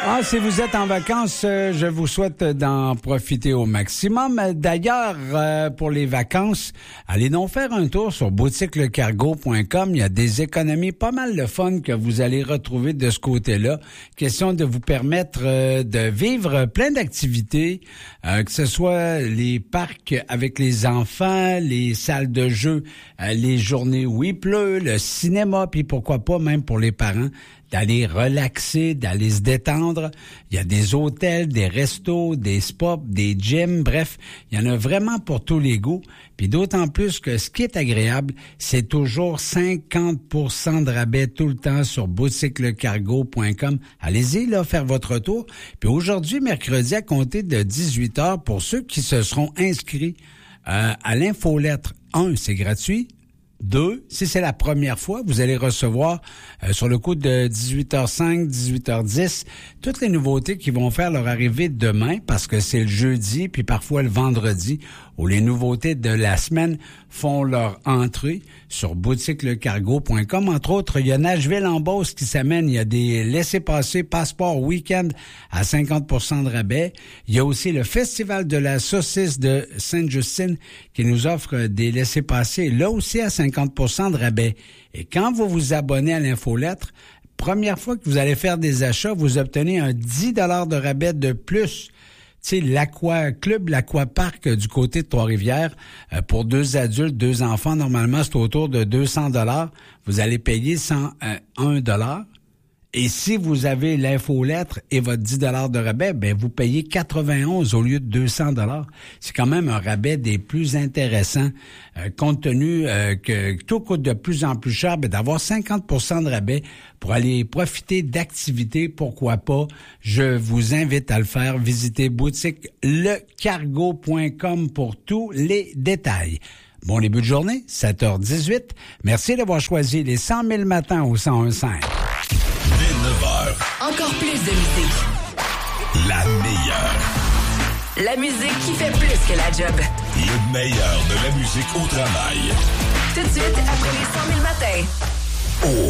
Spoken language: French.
Si vous êtes en vacances, je vous souhaite d'en profiter au maximum. D'ailleurs, pour les vacances, allez donc faire un tour sur boutiquelecargo.com. Il y a des économies pas mal de fun que vous allez retrouver de ce côté-là. Question de vous permettre de vivre plein d'activités, que ce soit les parcs avec les enfants, les salles de jeu, les journées où il pleut, le cinéma, puis pourquoi pas même pour les parents, d'aller relaxer, d'aller se détendre. Il y a des hôtels, des restos, des spas, des gyms, bref, il y en a vraiment pour tous les goûts. Puis d'autant plus que ce qui est agréable, c'est toujours 50% de rabais tout le temps sur boutiquelecargo.com. Allez-y, là, faire votre tour. Puis aujourd'hui, mercredi, à compter de 18h, pour ceux qui se seront inscrits à l'infolettre, 1, c'est gratuit. 2, si c'est la première fois, vous allez recevoir sur le coup de 18h05, 18h10, toutes les nouveautés qui vont faire leur arrivée demain parce que c'est le jeudi puis parfois le vendredi où les nouveautés de la semaine font leur entrée sur boutiquelecargo.com. Entre autres, il y a Nashville en Beauce qui s'amène. Il y a des laissez-passer passeport week-end à 50% de rabais. Il y a aussi le Festival de la saucisse de Sainte-Justine qui nous offre des laissez-passer là aussi à 50% de rabais. Et quand vous vous abonnez à l'infolettre, première fois que vous allez faire des achats, vous obtenez un 10 $ de rabais de plus. Tu sais, l'Aqua-Club, l'Aqua-Parc du côté de Trois-Rivières, pour 2 adultes, 2 enfants, normalement, c'est autour de 200 $. Vous allez payer 101 $. Et si vous avez l'infolettre et votre 10 $ de rabais, ben vous payez 91 au lieu de 200 $. C'est quand même un rabais des plus intéressants, compte tenu que tout coûte de plus en plus cher, ben d'avoir 50% de rabais pour aller profiter d'activités, pourquoi pas. Je vous invite à le faire. Visitez boutiquelecargo.com pour tous les détails. Bon début de journée, 7h18. Merci d'avoir choisi les 100 000 matins au 101.5. Dès 9h. Encore plus de musique. La meilleure. La musique qui fait plus que la job. Le meilleur de la musique au travail. Tout de suite, après les 100 000 matins. Oh.